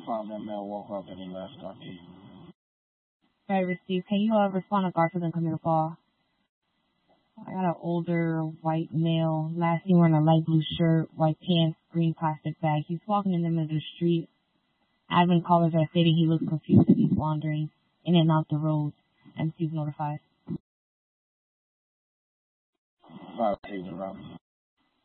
time that male woke up and he left RT. Driver Steve, can you respond to Garfield and come in the fall? I got an older white male, last seen wearing a light blue shirt, white pants, green plastic bag. He's walking in the middle of the street. Admin callers are stating he looks confused and he's wandering in and out the road. MC's notified. 5 Route.